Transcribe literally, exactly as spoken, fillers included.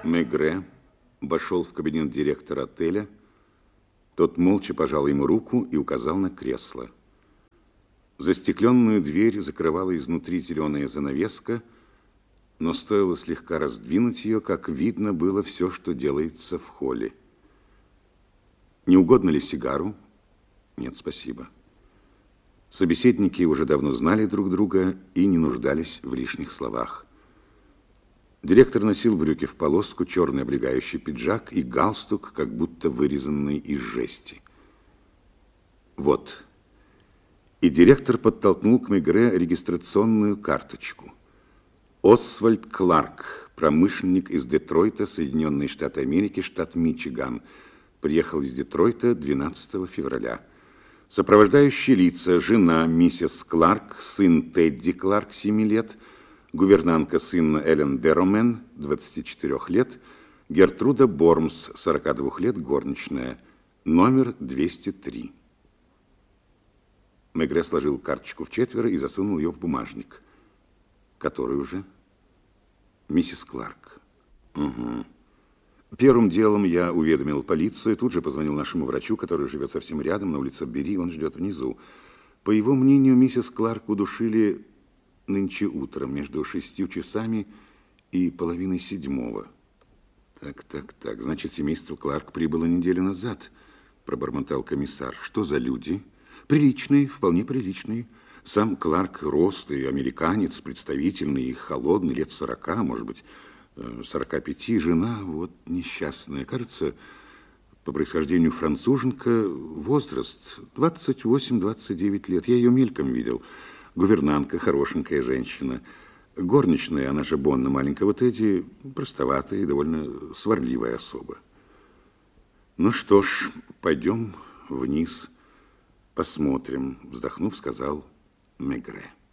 Мегре вошел в кабинет директора отеля. Тот молча пожал ему руку и указал на кресло. Застекленную дверь закрывала изнутри зеленая занавеска, но стоило слегка раздвинуть ее, как видно было все, что делается в холле. Не угодно ли сигару? Нет, спасибо. Собеседники уже давно знали друг друга и не нуждались в лишних словах. Директор носил брюки в полоску, черный облегающий пиджак и галстук, как будто вырезанный из жести. Вот. И директор подтолкнул к Мегре регистрационную карточку. Освальд Кларк, промышленник из Детройта, Соединенные Штаты Америки, штат Мичиган. Приехал из Детройта двенадцатого февраля. Сопровождающие лица: жена миссис Кларк, сын Тедди Кларк, семи лет, гувернантка сына Эллен Деромен, двадцати четырёх лет, Гертруда Бормс, сорока двух лет, горничная, номер двести три. Мегре сложил карточку в четверо и засунул ее в бумажник. Который уже? Миссис Кларк. Угу. Первым делом я уведомил полицию, тут же позвонил нашему врачу, который живет совсем рядом, на улице Бери, он ждет внизу. По его мнению, миссис Кларк удушили нынче утром, между шестью часами и половиной седьмого. Так, так, так, значит, семейство Кларк прибыло неделю назад, пробормотал комиссар. Что за люди? Приличные, вполне приличные. Сам Кларк рост и американец, представительный и холодный, лет сорока, может быть, сорока пяти. Жена, вот несчастная, кажется, по происхождению француженка, возраст двадцать восемь двадцать девять лет. Я ее мельком видел. Гувернантка, хорошенькая женщина. Горничная, она же Бонна маленького Тедди, простоватая и довольно сварливая особа. Ну что ж, пойдем вниз, посмотрим, вздохнув, сказал Мегре.